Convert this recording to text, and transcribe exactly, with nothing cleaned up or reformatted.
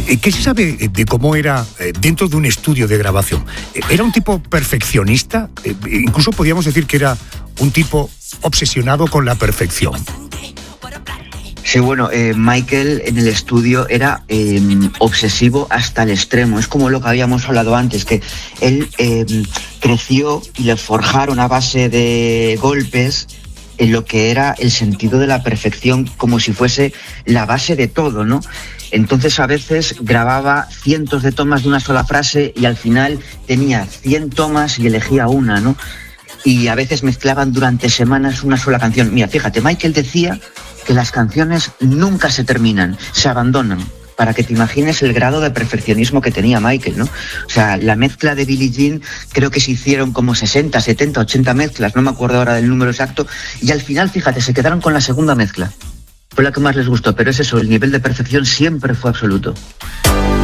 ¿Qué se sabe de cómo era dentro de un estudio de grabación? ¿Era un tipo perfeccionista? Incluso podríamos decir que era un tipo obsesionado con la perfección. Sí, bueno, eh, Michael en el estudio era eh, obsesivo hasta el extremo. Es como lo que habíamos hablado antes, que él eh, creció y le forjaron a base de golpes en lo que era el sentido de la perfección, como si fuese la base de todo, ¿no? Entonces a veces grababa cientos de tomas de una sola frase y al final tenía cien tomas y elegía una, ¿no? Y a veces mezclaban durante semanas una sola canción. Mira, fíjate, Michael decía que las canciones nunca se terminan, se abandonan, para que te imagines el grado de perfeccionismo que tenía Michael, ¿no? O sea, la mezcla de Billie Jean, creo que se hicieron como sesenta, setenta, ochenta mezclas, no me acuerdo ahora del número exacto, y al final, fíjate, se quedaron con la segunda mezcla. Fue la que más les gustó, pero es eso, el nivel de perfección siempre fue absoluto.